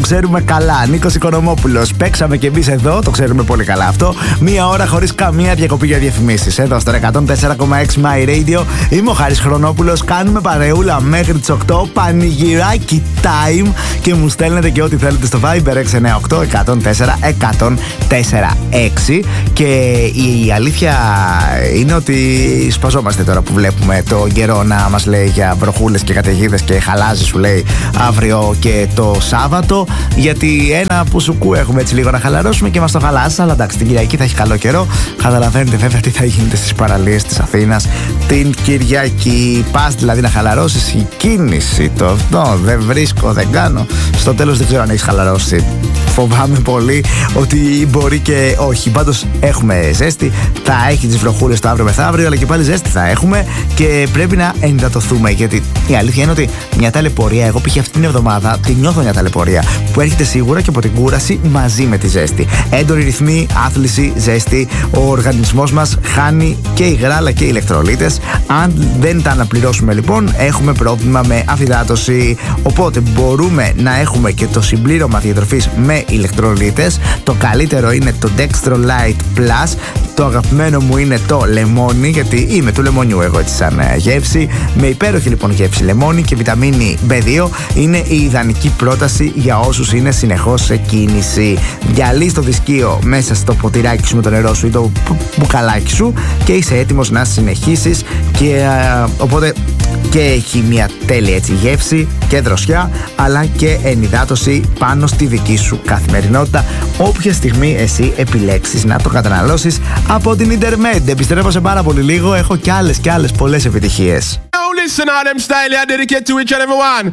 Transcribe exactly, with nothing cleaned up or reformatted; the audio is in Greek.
ξέρουμε καλά. Νίκος Οικονομόπουλος. Παίξαμε κι εμείς εδώ, το ξέρουμε πολύ καλά αυτό. Μία ώρα χωρίς καμία διακοπή για διαφημίσεις. Εδώ στο εκατόν τέσσερα κόμμα έξι My Radio. Είμαι ο Χάρης Χρονόπουλος. Κάνουμε παρεούλα μέχρι τις οκτώ. Πανηγυράκι time. Και μου στέλνετε και ό,τι θέλετε στο Viber έξι εννιά οκτώ εκατόν τέσσερα εκατόν τέσσερα έξι. Και η αλήθεια είναι ότι σπαζόμαστε τώρα που βλέπουμε το καιρό να μας λέει για βροχούλες και καταιγίδες και χαλάζει, σου λέει, αύριο και το Σάββατο. Γιατί ένα που σουκού έχουμε έτσι λίγο να χαλαρώσουμε και μας το χαλάσει. Αλλά εντάξει, την Κυριακή θα έχει καλό καιρό. Καταλαβαίνετε βέβαια τι θα γίνεται στις παραλίες της Αθήνας την Κυριακή. Πας δηλαδή να χαλαρώσεις, η κίνηση, το αυτό δεν βρίσκω, δεν κάνω. Στο τέλος δεν ξέρω αν έχεις χαλαρώσει. Φοβάμαι πολύ ότι μπορεί και όχι. Πάντως έχουμε ζέστη, θα έχει τις βροχούλες το αύριο μεθαύριο, αλλά και πάλι ζέστη θα έχουμε και πρέπει να ενυδατωθούμε. Γιατί η αλήθεια είναι ότι μια ταλαιπωρία, εγώ π.χ. αυτή την εβδομάδα τη νιώθω μια ταλαιπωρία που έρχεται σίγουρα και από την κούραση μαζί με τη ζέστη. Έντονη ρυθμή, άθληση, ζέστη. Ο οργανισμός μας χάνει και υγρά αλλά και ηλεκτρολίτες. Αν δεν τα αναπληρώσουμε λοιπόν, έχουμε πρόβλημα με αφυδάτωση. Οπότε μπορούμε να έχουμε και το συμπλήρωμα διατροφής με ηλεκτρολίτες. Το καλύτερο είναι το Dextro Light Plus. Το αγαπημένο μου είναι το λεμόνι, γιατί είμαι του λεμονιού εγώ έτσι σαν γεύση. Με υπέροχη λοιπόν γεύση λεμόνι και βιταμίνη μπι δύο. Είναι η ιδανική πρόταση για όσους είναι συνεχώς σε κίνηση. Διαλύεις το δισκείο μέσα στο ποτηράκι σου με το νερό σου ή το μπουκαλάκι σου και είσαι έτοιμος να συνεχίσεις. Και α, οπότε και έχει μια τέλεια έτσι γεύση και δροσιά, αλλά και ενυδάτωση πάνω στη δική σου καθημερινότητα, όποια στιγμή εσύ επιλέξεις να το καταναλώσεις από την Intermed. Επιστρέφω σε πάρα πολύ λίγο, έχω κι άλλες κι άλλες πολλές επιτυχίες. Listen to them style, I dedicate to each and every one.